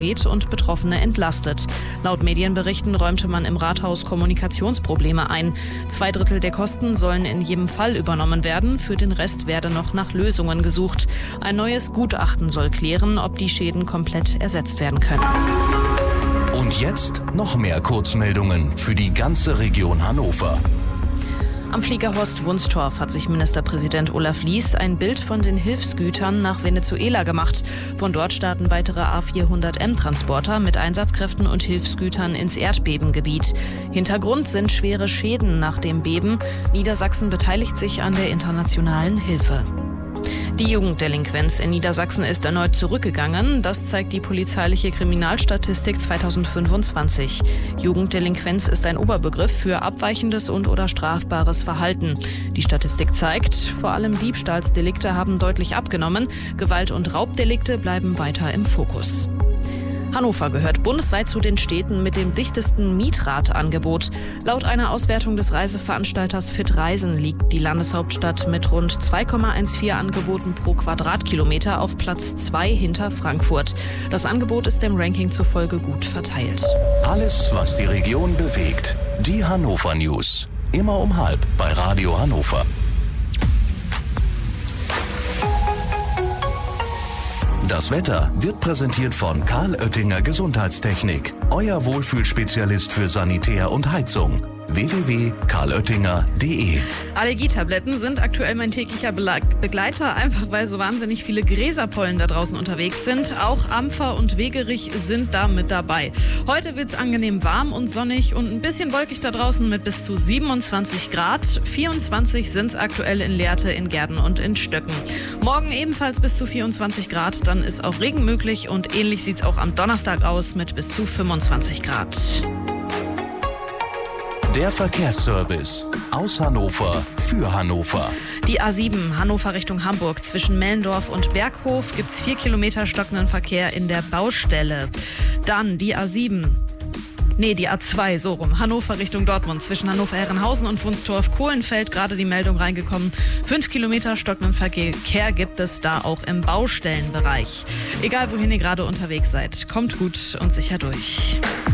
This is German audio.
geht und Betroffene entlastet. Laut Medienberichten räumte man im Rathaus Kommunikationsprobleme ein. 2/3 der Kosten sollen in jedem Fall übernommen werden. Für den Rest werde noch nach Lösungen gesucht. Ein neues Gutachten soll klären, ob die Schäden komplett ersetzt werden können. Und jetzt noch mehr Kurzmeldungen für die ganze Region Hannover. Am Flieger Horst-Wunstorf hat sich Ministerpräsident Olaf Lies ein Bild von den Hilfsgütern nach Venezuela gemacht. Von dort starten weitere A400M-Transporter mit Einsatzkräften und Hilfsgütern ins Erdbebengebiet. Hintergrund sind schwere Schäden nach dem Beben. Niedersachsen beteiligt sich an der internationalen Hilfe. Die Jugenddelinquenz in Niedersachsen ist erneut zurückgegangen. Das zeigt die polizeiliche Kriminalstatistik 2025. Jugenddelinquenz ist ein Oberbegriff für abweichendes und/oder strafbares Verhalten. Die Statistik zeigt, vor allem Diebstahlsdelikte haben deutlich abgenommen. Gewalt- und Raubdelikte bleiben weiter im Fokus. Hannover gehört bundesweit zu den Städten mit dem dichtesten Mietradangebot. Laut einer Auswertung des Reiseveranstalters Fit Reisen liegt die Landeshauptstadt mit rund 2,14 Angeboten pro Quadratkilometer auf Platz 2 hinter Frankfurt. Das Angebot ist dem Ranking zufolge gut verteilt. Alles, was die Region bewegt. Die Hannover News. Immer um 12 bei Radio Hannover. Das Wetter wird präsentiert von Karl Oettinger Gesundheitstechnik. Euer Wohlfühlspezialist für Sanitär und Heizung. www.karloettinger.de. Allergietabletten sind aktuell mein täglicher Begleiter, einfach weil so wahnsinnig viele Gräserpollen da draußen unterwegs sind. Auch Ampfer und Wegerich sind da mit dabei. Heute wird es angenehm warm und sonnig und ein bisschen wolkig da draußen mit bis zu 27 Grad. 24 sind es aktuell in Lehrte, in Gärten und in Stöcken. Morgen ebenfalls bis zu 24 Grad, dann ist auch Regen möglich und ähnlich sieht es auch am Donnerstag aus mit bis zu 25 Grad. Der Verkehrsservice aus Hannover für Hannover. Die A7 Hannover Richtung Hamburg zwischen Mellendorf und Berghof gibt es 4 Kilometer stockenden Verkehr in der Baustelle. Dann die die A2, so rum. Hannover Richtung Dortmund zwischen Hannover-Herrenhausen und Wunstorf-Kohlenfeld. Gerade die Meldung reingekommen. 5 Kilometer stockenden Verkehr gibt es da auch im Baustellenbereich. Egal wohin ihr gerade unterwegs seid, kommt gut und sicher durch.